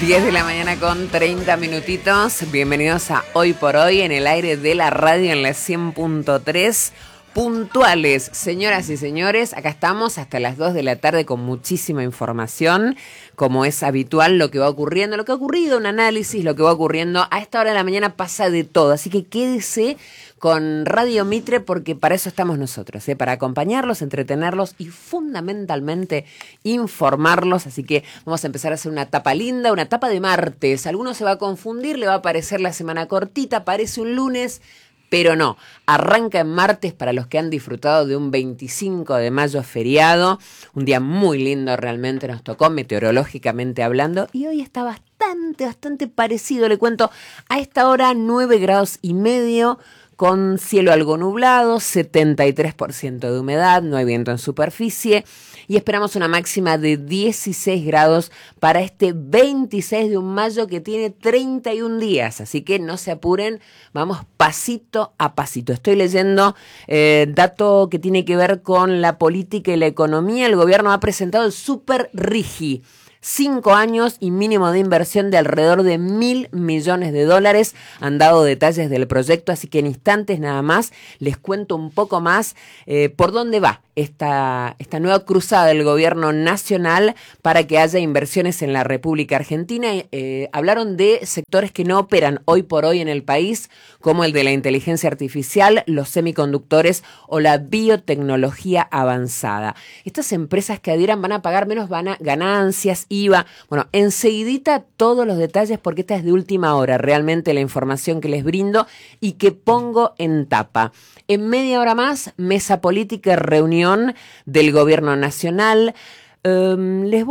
10 de la mañana con 30 minutitos. Bienvenidos a Hoy por Hoy en el aire de la radio en la 100.3. Puntuales, señoras y señores, acá estamos hasta las 2 de la tarde con muchísima información, como es habitual lo que va ocurriendo, lo que ha ocurrido, un análisis, lo que va ocurriendo. A esta hora de la mañana pasa de todo, así que quédese con Radio Mitre porque para eso estamos nosotros, para acompañarlos, entretenerlos y fundamentalmente informarlos. Así que vamos a empezar a hacer una tapa linda, una tapa de martes. Alguno se va a confundir, le va a parecer la semana cortita, parece un lunes, pero no, arranca en martes para los que han disfrutado de un 25 de mayo feriado, un día muy lindo realmente nos tocó meteorológicamente hablando y hoy está bastante parecido, le cuento, a esta hora 9 grados y medio, con cielo algo nublado, 73% de humedad, no hay viento en superficie y esperamos una máxima de 16 grados para este 26 de mayo que tiene 31 días, así que no se apuren, vamos pasito a pasito. Estoy leyendo dato que tiene que ver con la política y la economía. El gobierno ha presentado el Super Rigi. 5 años y mínimo de inversión de alrededor de $1.000 millones. Han dado detalles del proyecto, así que en instantes nada más les cuento un poco más por dónde va esta nueva cruzada del gobierno nacional para que haya inversiones en la República Argentina. Hablaron de sectores que no operan hoy por hoy en el país, como el de la inteligencia artificial, los semiconductores o la biotecnología avanzada. Estas empresas que adhieran van a pagar menos ganancias, IVA. Bueno, enseguidita todos los detalles porque esta es de última hora, realmente la información que les brindo y que pongo en tapa. En media hora más, mesa política y reunión del gobierno nacional. Les